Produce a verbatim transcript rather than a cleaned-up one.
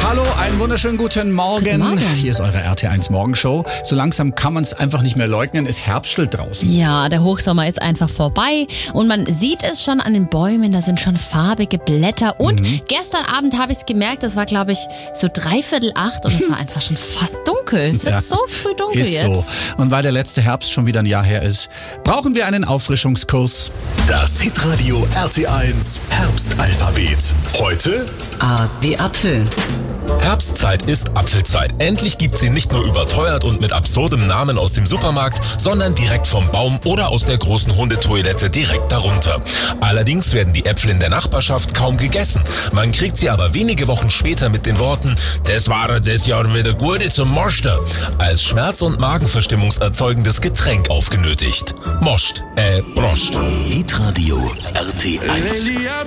Hallo, einen wunderschönen guten Morgen. Guten Morgen. Hier ist eure R T eins Morgenshow. So langsam kann man es einfach nicht mehr leugnen, es herbstelt draußen. Ja, der Hochsommer ist einfach vorbei und man sieht es schon an den Bäumen, da sind schon farbige Blätter. Und mhm. gestern Abend habe ich es gemerkt, das war glaube ich so dreiviertel acht und es war einfach schon fast dunkel. Es wird Ja, so früh dunkel ist jetzt. so. Und weil der letzte Herbst schon wieder ein Jahr her ist, brauchen wir einen Auffrischungskurs. Das Hitradio R T eins Herbstalphabet. Heute A wie Apfel. Herbstzeit ist Apfelzeit. Endlich gibt sie nicht nur überteuert und mit absurdem Namen aus dem Supermarkt, sondern direkt vom Baum oder aus der großen Hundetoilette direkt darunter. Allerdings werden die Äpfel in der Nachbarschaft kaum gegessen. Man kriegt sie aber wenige Wochen später mit den Worten "Das war das Jahr wieder gute zum Mosten" als schmerz- und magenverstimmungserzeugendes Getränk aufgenötigt. Moscht, äh, Broscht. Hitradio R T eins.